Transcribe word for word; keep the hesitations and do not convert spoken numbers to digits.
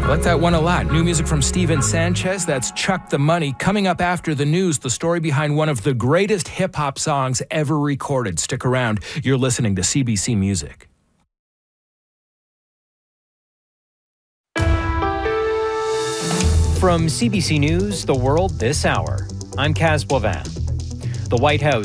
Like that one a lot. New music from Steven Sanchez. That's Chuck the Money. Coming up after the news, the story behind one of the greatest hip-hop songs ever recorded. Stick around. You're listening to C B C Music. From C B C News, The World This Hour, I'm Kaz Boivin. The White House